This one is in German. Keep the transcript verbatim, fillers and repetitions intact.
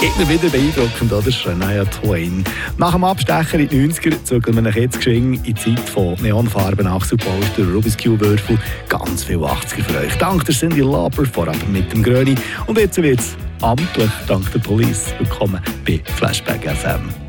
Immer wieder beeindruckend, oder? Shania Twain. Nach dem Abstecher in die neunziger zögeln wir jetzt geschwind in die Zeit von Neonfarben, Achselposter, Rubik's Cube-Würfel. Ganz viel achtziger für euch. Dank der Cyndi Lauper, vorab mit dem Gröni. Und jetzt wird's amtlich dank der Police. Willkommen bei Flashback F M.